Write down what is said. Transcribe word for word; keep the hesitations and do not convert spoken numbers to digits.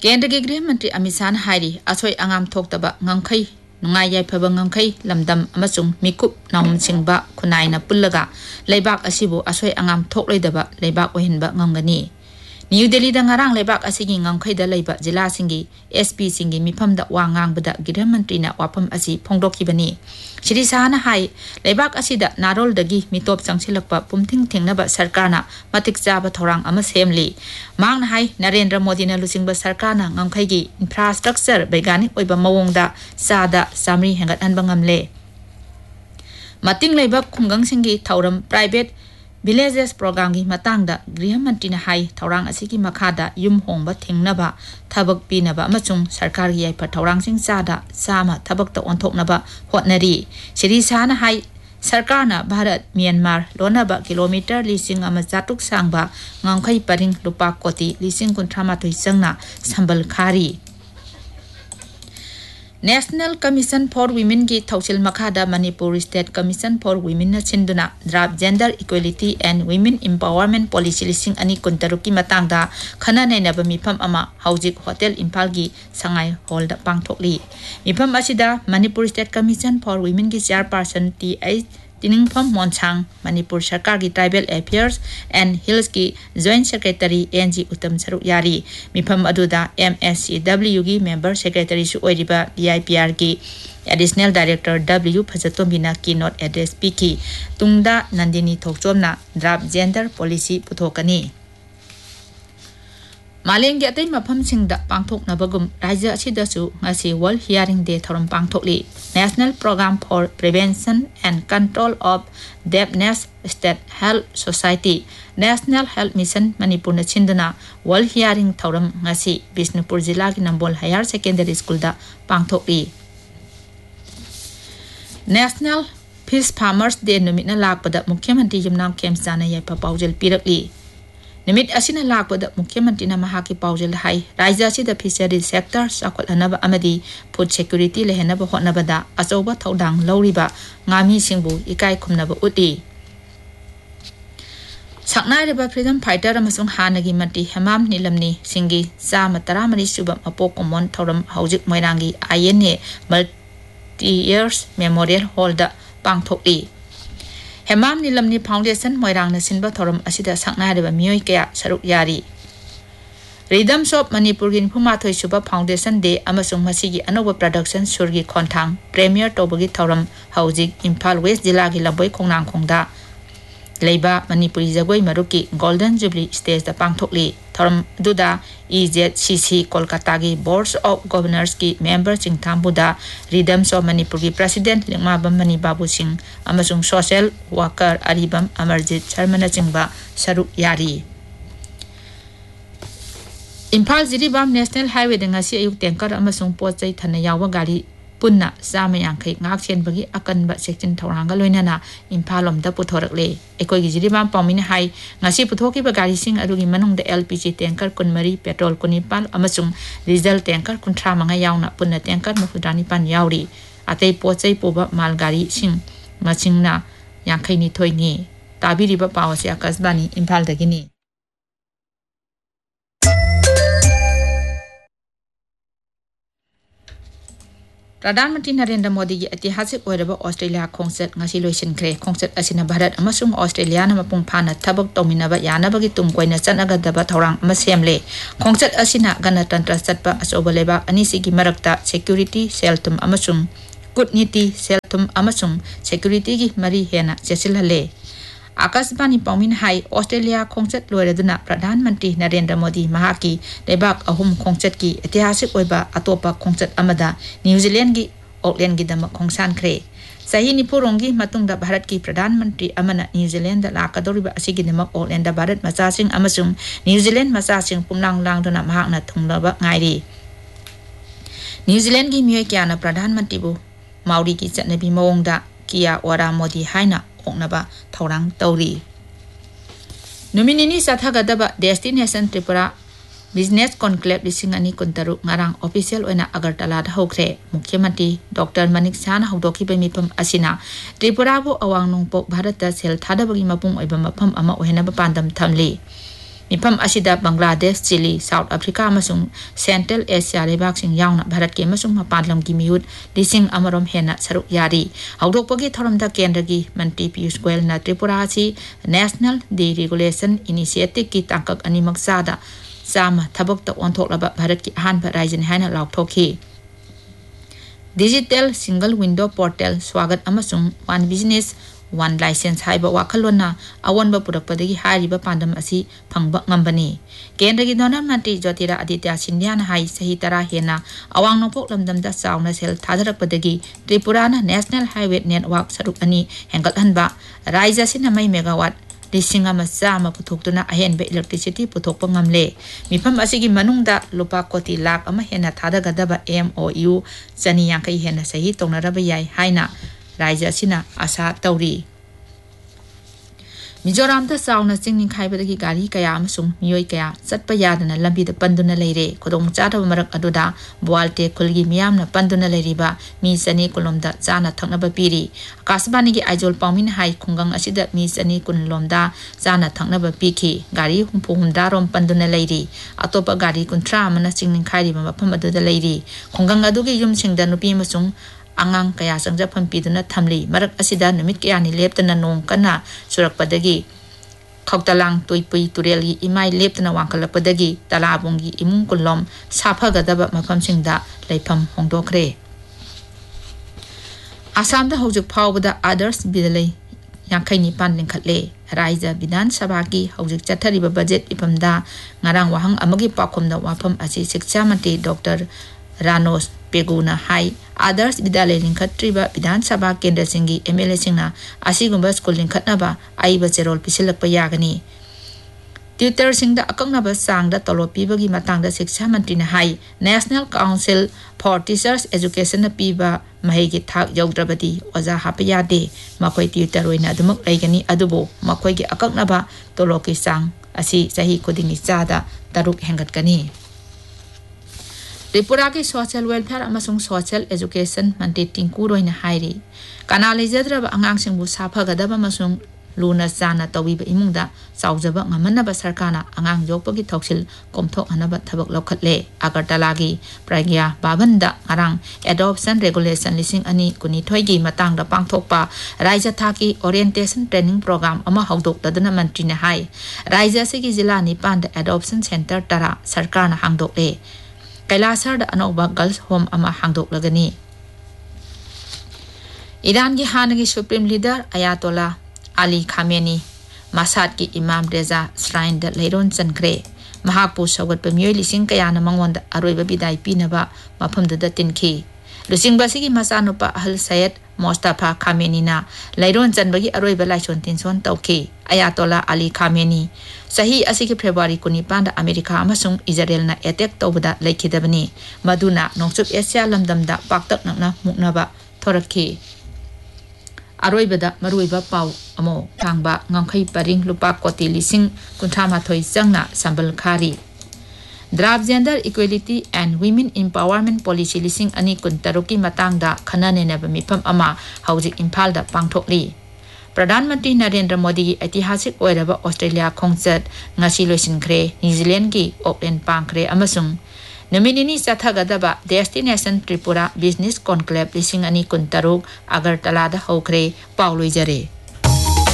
केंद्र के गृह मंत्री Amit Shah हाइरी असोई अंगाम थोक्तबा ngangkhai nungai yaifaba ngangkhai lamdam amasung mikup naum singba khunai na pullaga leibak asibu asoi angam thokloidaba leibak ohinba ngamgani New Delhi da ngarang leibak asigi ngangkhai da leiba jila singi S P singi mifam da wa ngangbada gृह मंत्री na wapam asi phongdokhibani Shri Sahana hai leibak asida narol dagi mitop changsilakpa pumthing thingnaba sarkarna matik chaba thorang ama semli mangna hai Narendra Modi na lusingba sarkarna ngangkhai gi infrastructure baiganik oiba mawongda sada samri hengat anba ngamle mating leibak khungang singi thauram private Villages program gi matang da गृह मंत्री na hai thorang asigi makhada yum hongba thingnaba thabak pinaba amachung sarkar gi ai thorang sing sada sama thabak ta onthoknaba hotnari Shri Sahana hai sarkar na Bharat Myanmar lonaba kilometer lising ama jatuk sangba ngangkhai paring lupa koti lising kuntrama thoi sangna sambal khari National Commission for Women ki thausil makhada Manipur State Commission for Women na chinduna draft Gender Equality and Women Empowerment Policy lising ani kuntaruki matangda khana nainaba mifam ama haujik hotel Imphal gi sangai hall da pangthokli mifam asida Manipur State Commission for Women ki chairperson T H Tiningpham Monchang Manipur Sarkar ki Tribal Affairs and Hills ki Joint Secretary N G Uttam Saruk Yari mifam aduda M S C W gi Member Secretary su oiriba D I P R ki Additional Director W Phajatombina keynote address piki tungda Nandini Thokchomna draft gender policy puthokani Malenggi atai mafam singda pangthoknabagum rajya asidasu ngasi World Hearing Day thoram pangthokli National Program for Prevention and Control of Deafness State Health Society National Health Mission Manipur na chinduna World Hearing thoram ngasi Bisnupur Jilla ki Nambol Higher Secondary School da pangthokli National Fish Farmers Day numit na lakpada Mukhyamantri Yumnam Khemchana yaipa paujal pirakli Nimit asina lakpada Mukhyamantri na mahaki paujal hai Rajya asida fishery sector sakothanaba amadi food security lehenaba hotnabada achoba thodang lawriba ngami singbu ikai khumnaba uti Saknariba freedom fighter amasung hanagi mantri Hemam Nilamni singi sama taramari subam apok komon thoram haujik moirangi I N A multi years memorial hall da pangthokli Hemam Nilamni Foundation Moirang na sinba thoram asida saknariba miyoi kaya saruk yari Rhythm Shop Manipur gin phuma thoi suba Foundation Day amasung masigi anoba production surgi khonthang premier tobagi thoram haujik Imphal West Jilla gi laboi khongnang khongda leiba Manipuri jagoi maruki Golden Jubilee stage da pangthokli thoram duda E Z C C Kolkata gi Boards of Governors ki member chingtham buda Rhythm Shop Manipur gi president Lingma Bamani Babu Singh amasung social worker Aribam Amarjit Sharma na chingba saruk yari Imphal Jiribam National Highway da ngasi ayuk tanker amasung pochai thana yawa gari punna sama yangkhai ngak chen bagi akan ba section thoranga loinana Imphal lom da puthorakle ekoi gi Jiribam pawmin hai ngasi puthoki ba gari sing adugi manung da L P G tanker kunmari petrol kunipal amasung diesel tanker kunthra manga yauna punna tanker mufudani pan yauri atei pochai poba mal gari sing machingna yangkhai ni thoini tabiri ba pawase akasbani Imphal dagini Pradhanmantri Narendra Modi gi ऐतिहासिक ओइरबा Australia खोंगचत ngasi loisinkhre खोंगचत asina Bharat amasung Australia na mapung phana thabak tawminaba yanabagi tumkoina chanaga daba thorang ama semle खोंगचत asina ganatantra chatpa asoba leba anisigi marakta security seltum amasung kutniti seltum amasung security gi mari hena chesilhale Akasbani Paumin Hai Australia Khongchat Loiraduna Pradhanmantri Narendra Modi Mahaki Lebak Ahum Khongchat ki ऐतिहासिक ओइबा अतोपा खोंगचत अमदा New Zealand gi Auckland gi dama khongsan khre Sahi Nipurongi matungda Bharat ki Pradhanmantri amana New Zealand da lakadoriba asigi dama Auckland da Bharat machasing amasung New Zealand machasing pumlang lang duna mahakna thunglaba ngairi New Zealand gi miyoi kyana Pradhanmantri bu Maori ki chatnabi mawongda Kia Ora Modi haina oknaba thorang tauri Numinini sathagadaba Destination Tripura Business Conclave lising ani kuntaru ngarang official oina Agartala da hokre Mukhyamantri Doctor Manik Sahna haudoki be mipam asina Tripura bu awang nungpok Bharat da sel thadabagi mapung oiba mapam ama ohena ba pandam thamli मिफम असिदा Bangladesh chilli south Africa अमसुंग central Asia लेबाकसिंग यावना Bharat के अमसुंग मपानलम की मिहुत लिसिंग अमरोम हेना सरुक यारी हौदोकपगी थोरमदा केंद्र की मंत्री पीयूष गोयल ना त्रिपुरा सी national deregulation initiative की तांकक अनिमक सादा सामा थबक त ओंथोकलबा भारत की अहानबा राज्यनि हाइना लाउथोखी डिजिटल सिंगल विंडो पोर्टल स्वागत अमसुंग वन बिजनेस वन लाइसेंस हाइबा वाखलोना अवनबा पुरकपदगी हारिबा पांडम असी फंगबा ngambani केंद्र की डोनर मंत्री ज्योतिरा आदित्य सिंधिया ना हाई सही तरह हेना अवांग नोपोक लमदमदा चावना सेल थादरकपदगी त्रिपुरा ना नेशनल हाईवे नेटवर्क सरुक अनि हेंगलहनबा राज्य सिना मई मेगावाट लिसिंग अमा चामा पुथोक्तुना अहेनबे इलेक्ट्रिसिटी पुथोकपा ngamle मिफम असिगी मनुंगदा लुपा कोटी लाख अमा हेना थादगदबा एमओयू चनी यांकई हेना सही तोंगनरबा याई हाइना राज्य असिना आशा तौरी मिजोराम दा चावना चिंगनिंग खाइबदगी गाड़ी कया अमसुंग मियोय कया चटपा यादना लंबीदा पंदुना लेरे खुदोंग चादब मरक अदुदा बोआलते खुलगी मियामना पंदुना लेरिबा मी चनी कुलोमदा चाना थंगनबा पीरी आकाशवाणी की आइजोल पाउमिन हाई खुंगंग असिदा मी चनी कुललोमदा चाना थंगनबा पीखी गाड़ी हुंफु हुंदारोम पंदुना लेरी अतोपा गाड़ी कुंथ्रा अमना चिंगनिंग खाइरिबा मफम अदुदा लेरी खुंगंग अदुगी युमसिंगदा नुपी मसुंग आंगांग कया संजफम पीदुना थमली मरक असिदा नुमित कयानि लेप्तना नोंग कना सुरकपदगी खौतलांग तुइपुई तुरेलगी इमाई लेप्तना वांखलपदगी तलाबुंगी इमुंग कुल्लोम साफगदबा मफमसिंगदा लेफम होंदोखरे आसामदा हौजुक फावबदा आदर्श बिदलै यांखै निपान लिंखले राज्य विधान सभा की हौजुक चथरिबा budget इफमदा ngarang wahang amagi pakhomda wafam asi शिक्षा मंत्री डॉक्टर रानोस पेगुना हाई आदर्श विद्यालय लिंखत्रिबा विधान सभा केंद्र सिंगी एमएलए सिंगना असिगुंबा स्कूल लिंखत्नबा आइबा चेरोल पिसिलकपा यागनी ट्विटर सिंगदा अकंगनबा सांगदा तोलो पीबगी मतंगदा शिक्षा मंत्री ने high national council for teachers education पीबा महेगी थाक यौद्रबदी ओजा हाप यादे मखोय ट्विटर ओइना अदुमक लैगनी अदुबो मखोयगी अकंगनबा तोलो की सांग असि सही खुदिंगी चादा तरुक हेंगतकनी त्रिपुरा की सोशल वेलफेयर अमसुंग सोशल एजुकेशन मंत्री टिंकू रोइना हाइरी काना लेजद्रबा अंगांगसिंगबु साफगदबा अमसुंग लूना चाना तौबीबा इमुंगदा चावजबा ngamannaba सरकारना अंगांग योगपगी थौसिल कोमथोकहनबा थबक लौखत्ले अगरतलागी प्रज्ञा बाबनदा ngarang एडॉप्शन रेगुलेशन लिसिंग अनि कुनिथोय की मतंगदा पांगथोकपा राज्य थाकी ओरिएंटेशन ट्रेनिंग प्रोग्राम अमा हौदोकदना मंत्री ने हाई राज्य से की जिला निपान एडॉप्शन सेंटर तरा सरकारना हांगदोकले कैलासर अनोबा गर्ल्स होम अमा हांगदोकलगनी ईरान की हानगी supreme leader अयातोला Ali Khamenei Masad की इमाम रेजा श्राइन द लेरोन चनख्रे महापु सौगत मियोय लिसिंग कयाना मंगोंद अरोइबा बिदाई पीनबा मफमदुदा तिनखी लुसिंगबासिगी मचानुपा अहल सैयद मोस्तफा खामेनीना लेरोन चनबगी अरोइबा लाइसोन तिनसोन तौखी अयातोला अली खामेनी सही असिगी फेब्रुआरी कुनिपान अमेरिका अमसुंग इजराइलना अटैक तौबदा लेखिदबनी मदुना नोंचुप एशिया लमदमदा पाक्तक नकना मुकनबा थोरखी अरोइबदा मरुइबा पाउ Amo थांगबा ngangkhai paring lupa koti lising kunthamathoi changna sambal khari draft gender equality and women empowerment policy lising ani kuntaruki matangda khanane na mifam ama hauji imphal da pangthokli प्रधानमंत्री नरेंद्र मोदी की ऐतिहासिक ओइरबा Australia खोंगचत ngasi loisinkhre New Zealand की Oakland पांखरे अमसुंग नमिनिनी चथगदबा destination Tripura business conclave लिसिंग अनि कुंतरुक अगरतलादा हौखरे पाउलोइजरे।